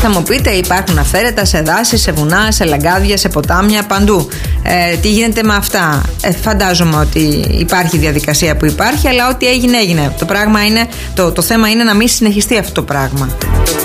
θα μου πείτε, υπάρχουν αφαίρετα σε δάση, σε βουνά, σε λαγκάδια, σε ποτάμια, παντού. Τι γίνεται με αυτά? Φαντάζομαι ότι υπάρχει διαδικασία που υπάρχει, αλλά ό,τι έγινε, έγινε. Το θέμα είναι να μην συνεχιστεί αυτό το πράγμα.